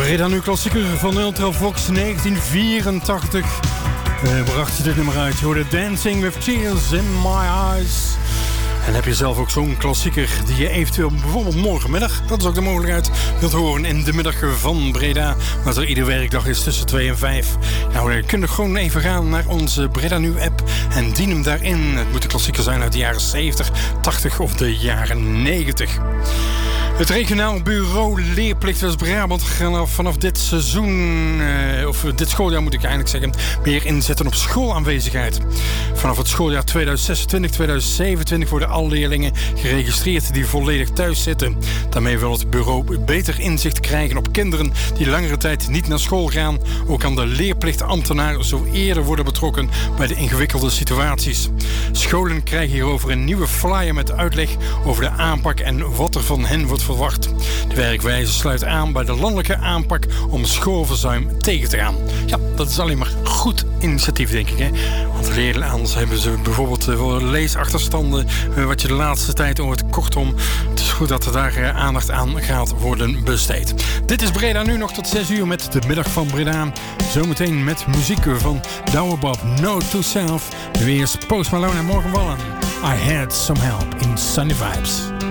Breda nu klassieker van Ultravox 1984. Bracht je dit nummer uit. Je hoorde Dancing with Tears in My Eyes. En heb je zelf ook zo'n klassieker die je eventueel bijvoorbeeld morgenmiddag, dat is ook de mogelijkheid, wilt horen in de middag van Breda, wat er ieder werkdag is tussen 2 en 5. Nou, dan kun je gewoon even gaan naar onze Breda Nu app en dien hem daarin. Het moet een klassieker zijn uit de jaren 70, 80 of de jaren 90. Het regionaal bureau Leerplicht West-Brabant gaat vanaf dit seizoen, of dit schooljaar moet ik eigenlijk zeggen, meer inzetten op schoolaanwezigheid. Vanaf het schooljaar 2026-2027 worden alle leerlingen geregistreerd die volledig thuis zitten. Daarmee wil het bureau beter inzicht krijgen op kinderen die langere tijd niet naar school gaan. Ook kan de leerplichtambtenaar zo eerder worden betrokken bij de ingewikkelde situaties. Scholen krijgen hierover een nieuwe flyer met uitleg over de aanpak en wat er van hen wordt verwacht. De werkwijze sluit aan bij de landelijke aanpak om schoolverzuim tegen te gaan. Ja, dat is alleen maar goed initiatief, denk ik. Hè? Want leerlingen hebben ze bijvoorbeeld leesachterstanden, wat je de laatste tijd hoort. Kortom, het is goed dat er daar aandacht aan gaat worden besteed. Dit is Breda nu nog tot 6 uur met de middag van Breda. Zometeen met muziek van Douwe Bob, Note to Self. Nu eerst Post Malone en Morgan Wallen. I had some help in Sunny Vibes.